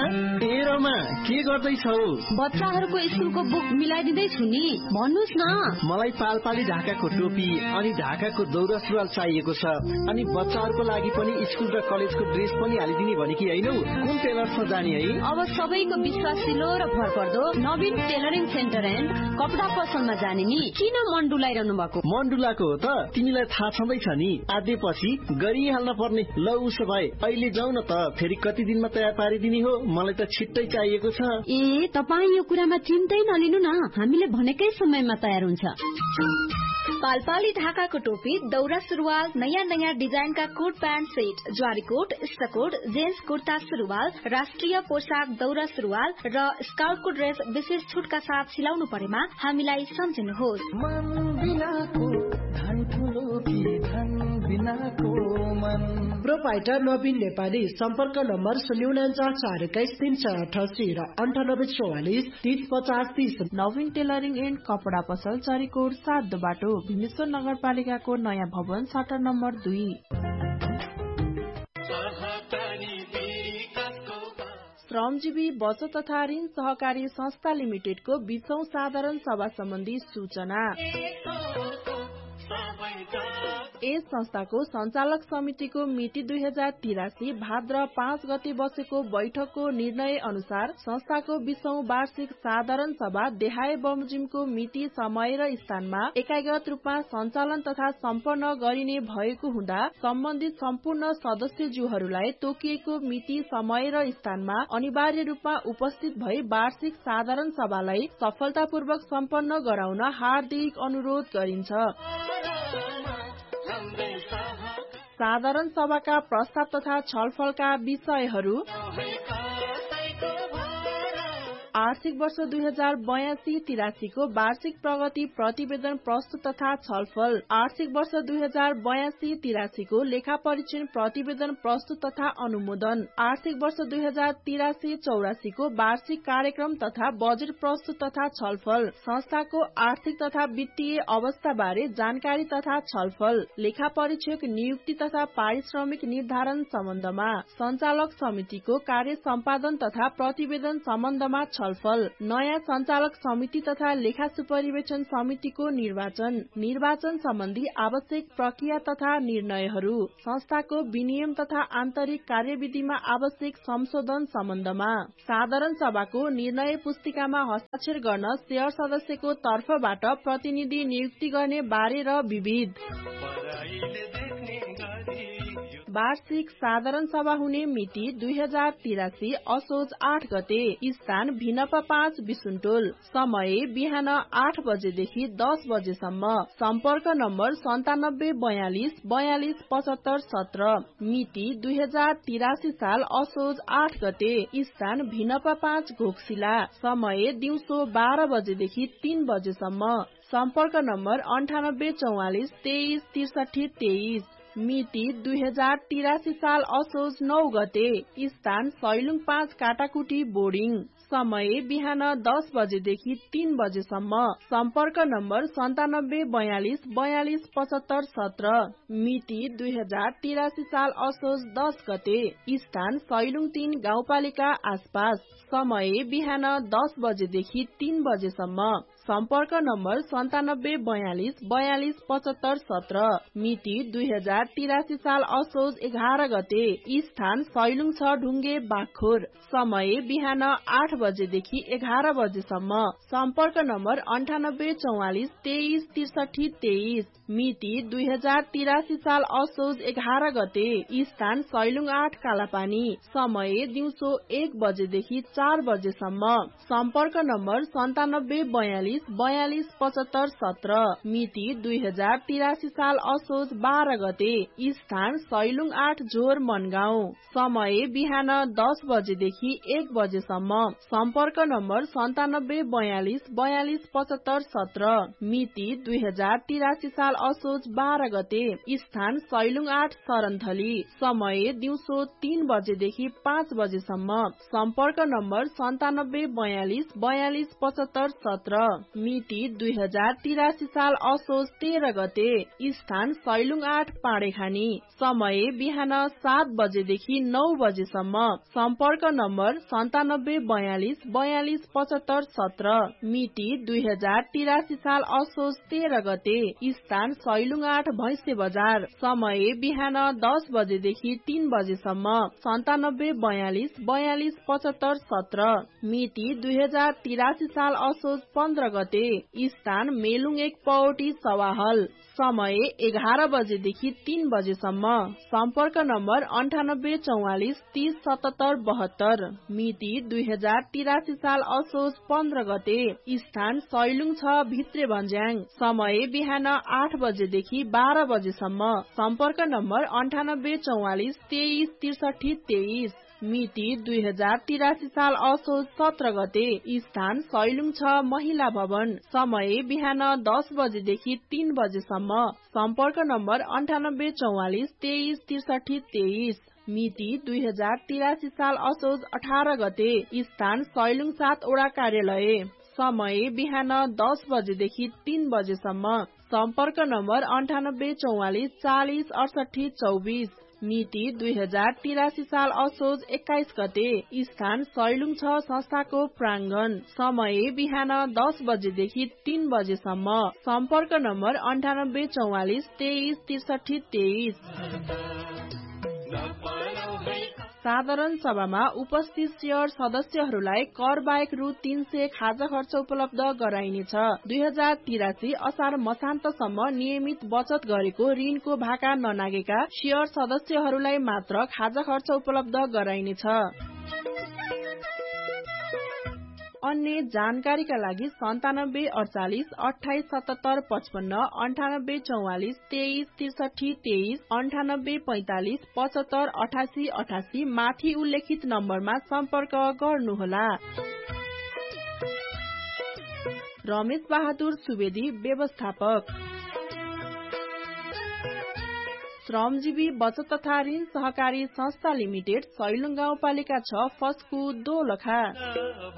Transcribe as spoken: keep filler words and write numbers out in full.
तेरोमा के गर्दैछौ? बच्चाहरूको स्कुलको बुक मिलाइदिँदैछु नि, भन्नुहोस् न। मलाई पालपाली ढाकाको टोपी अनि ढाकाको दौरा सुरुवाल चाहिएको छ, अनि बच्चाहरूको लागि पनि स्कुल र कलेजको ड्रेस पनि हालिदिने भने कि हैनौ? कुन टेलर्समा जाने है? अब सबैको विश्वासिलो र भरपर्दो नवीन टेलरिङ सेन्टर एन्ड कपडा पसलमा जाने नि। किन मन डुलाइरहनु भएको? मन डुलाको हो त, तिमीलाई थाहा छँदैछ नि, आधेपछि गरिहाल्न पर्ने। ल उसो भए अहिले जाउँ न त, फेरि कति दिनमा तयार पारिदिने हो? मलाई त छिट्टै चाहिएको छ। ए तपाईँ यो कुरामा चिन्तै नलिनु न, हामीले भनेकै समयमा तयार हुन्छ। पालपाली ढाकाको टोपी, दौरा सुरुवाल, नयाँ नयाँ डिजाइनका कोट प्यान्ट सेट, ज्वारी कोट, स्टकोट, जेन्ट्स कुर्ता सुरुवाल, राष्ट्रिय पोशाक दौरा सुरुवाल र स्काउटको ड्रेस विशेष छुटका साथ सिलाउनु परेमा हामीलाई सम्झिनुहोस्। प्रोपाइटर नवीन नेपाली, सम्पर्क नम्बर शून्य उनान्चास चार एक्काइस तीन सय अठासी र अन्ठानब्बे चौवालिस तीस पचास तीस। नवीन टेलरिङ एन्ड कपडा पसल, चरीकोट सात बाटो, भीमेश्वर नगरपालिकाको नयाँ भवन, सटर नम्बर दुई। श्रमजीवी बचत तथा ऋण सहकारी संस्था लिमिटेडको बीसौं साधारण सभा सम्बन्धी सूचना। यस संस्थाको संचालक समितिको मिति दुई हजार तिरासी भाद्र पाँच गते बसेको बैठकको निर्णय अनुसार संस्थाको बीसौं वार्षिक साधारण सभा देहाय बमोजिमको मिति, समय र स्थानमा एकागत रूपमा सञ्चालन तथा सम्पन्न गरिने भएको हुँदा सम्बन्धित सम्पूर्ण सदस्यज्यूहरूलाई तोकिएको मिति, समय र स्थानमा अनिवार्य रूपमा उपस्थित भई वार्षिक साधारण सभालाई सफलतापूर्वक सम्पन्न गराउन हार्दिक अनुरोध गरिन्छ। साधारण सभाका प्रस्ताव तथा छलफलका विषयहरू: आर्थिक वर्ष दुई हजार बयासी तिरासी को वार्षिक प्रगति प्रतिवेदन प्रस्तुत तथा छलफल, आर्थिक वर्ष दुई हजार बयासी तिरासी को लेखा परीक्षण प्रतिवेदन प्रस्तुत तथा अनुमोदन, आर्थिक वर्ष दुई हजार तिरासी चौरासी को वार्षिक कार्यक्रम तथा बजेट प्रस्तुत तथा छलफल, संस्थाको आर्थिक तथा वित्तीय अवस्था बारे जानकारी तथा छलफल, लेखा परीक्षक नियुक्ति तथा पारिश्रमिक निर्धारण सम्बन्धमा, सञ्चालक समितिको कार्य सम्पादन तथा प्रतिवेदन सम्बन्धमा छलफल, नयाँ सञ्चालक समिति तथा लेखा सुपरिवेक्षण समितिको निर्वाचन, निर्वाचन सम्बन्धी आवश्यक प्रक्रिया तथा निर्णयहरू, संस्थाको विनियम तथा आन्तरिक कार्यविधिमा आवश्यक संशोधन सम्बन्धमा, साधारण सभाको निर्णय पुस्तिकामा हस्ताक्षर गर्न शेयर सदस्यको तर्फबाट प्रतिनिधि नियुक्ति गर्ने बारे र विविध। वार्षिक साधारण सभा हुने मिति दुई हजार तिरासी असोज आठ गते, स्थान भिनपा पाँच बिसुनटोल, समय बिहान आठ बजेदेखि दस बजेसम्म, सम्पर्क नम्बर सन्तानब्बे बयालिस बयालिस पचहत्तर सत्र, मिति दुई हजार तिरासी साल असोज आठ गते, स्थान भिनपा पाँच घोक्सिला, समय दिउँसो बाह्र बजेदेखि तीन बजेसम्म, सम्पर्क नम्बर अन्ठानब्बे चौवालिस तेइस त्रिसठी तेइस, मिति दुई हजार तिरासी साल असोज नौ गते, स्थान सैलुङ पाँच काटाकुटी बोर्डिङ, समय बिहान दस बजेदेखि तीन बजेसम्म, सम्पर्क नम्बर सन्तानब्बे बयालिस बयालिस पचहत्तर सत्र, मिति दुई हजार तिरासी साल असोज दस गते, स्थान सैलुङ तीन गाउँपालिका आसपास, समय बिहान दस बजेदेखि तीन बजेसम्म, सम्पर्क नम्बर सन्तानब्बे बयालिस बयालिस पचहत्तर सत्र, मिति दुई हजार तिरासी साल असोज एघार गते, स्थान सैलुङ छ ढुङ्गे बागखोर, समय बिहान आठ बजेदेखि एघार बजेसम्म, सम्पर्क नम्बर अन्ठानब्बे चौवालिस तेइस त्रिसठी तेइस, मिति दुई हजार तिरासी साल असोज एघार गते, स्थान सैलुङ आठ कालापानी, समय दिउँसो एक बजेदेखि चार बजेसम्म, सम्पर्क नम्बर सन्तानब्बे बयालिस बयालिस पचहत्तर सत्र, मिति दुई हजार तिरासी साल असोज बाह्र गते, स्थान सैलुङ आठ झोर मनगाउँ, समय बिहान दस बजेदेखि एक बजेसम्म, सम्पर्क नम्बर सन्तानब्बे बयालिस बयालिस पचहत्तर सत्र, मिति दुई हजार तिरासी साल असोज बाह्र गते, स्थान सैलुङ आठ सरनथली, समय दिउँसो तीन बजेदेखि पाँच बजेसम्म, सम्पर्क नम्बर सन्तानब्बे बयालिस बयालिस पचहत्तर सत्र, मिति दुई हजार तिरासी साल असोज तेह्र गते। स्थान सैलुङ आठ पाडेखानी। समय बिहान सात बजेदेखि नौ बजेसम्म। सम्पर्क नम्बर सन्तानब्बे बयालिस बयालिस पचहत्तर सत्र। मिति दुई हजार तिरासी साल असोज तेह्र गते। स्थान सैलुङ आठ भैँसे बजार। समय बिहान दस बजेदेखि तीन बजेसम्म। सन्तानब्बे बयालिस बयालिस पचहत्तर सत्र। मिति दुई हजार तिरासी साल असोज पन्ध्र गते। स्थान मेलुङ एक पौटी सवाहल। समय एघार बजेदेखि तीन बजेसम्म। सम्पर्क नम्बर अन्ठानब्बे चौवालिस तीस सतहत्तर बहत्तर। मिति दुई हजार तिरासी साल असोज पन्ध्र गते। स्थान सैलुङ छ भित्रे भन्ज्याङ। समय बिहान आठ बजेदेखि बाह्र बजेसम्म। सम्पर्क नम्बर अन्ठानब्बे चौवालिस तेइस त्रिसठी तेइस। मिति दुई हजार तिरासी साल असोज सत्र गते। स्थान सैलुङ छ महिला भवन। समय बिहान दस बजेदेखि तीन बजेसम्म। सम्पर्क नम्बर अन्ठानब्बे चौवालिस तेइस त्रिसठी तेइस। मिति दुई हजार तिरासी साल असोज अठार गते। स्थान सैलुङ सात वडा कार्यालय। समय बिहान दस बजेदेखि तीन बजेसम्म। सम्पर्क नम्बर अन्ठानब्बे चौवालिस चालिस अडसठी चौबिस। मिति दुई हजार तिरासी साल असोज एक्काइस गते। स्थान सैलुङ छ संस्थाको प्राङ्गण। समय बिहान दस बजेदेखि तीन बजेसम्म। सम्पर्क नम्बर अन्ठानब्बे चौवालिस तेइस त्रिसठी तेइस। साधारण सभामा उपस्थित शेयर सदस्यहरूलाई कर बाहेक रु तीन सय खाजा खर्च उपलब्ध गराइनेछ। दुई हजार तिरासी असार मसान्तसम्म नियमित बचत गरेको ऋणको भाका ननागेका शेयर सदस्यहरूलाई मात्र खाजा खर्च उपलब्ध गराइनेछ। अन्य जानकारीका लागि सन्तानब्बे अडचालिस अठाइस सतहत्तर पचपन्न अन्ठानब्बे चौवालिस तेइस त्रिसठी तेइस अन्ठानब्बे पैंतालिस पचहत्तर अठासी अठासी माथि उल्लेखित नम्बरमा सम्पर्क गर्नुहोला। रमेश बहादुर सुवेदी व्यवस्थापक श्रमजीवी बचत तथा ऋण सहकारी संस्था लिमिटेड सैलुङ गाउँपालिका छ फस्कु दोलखा।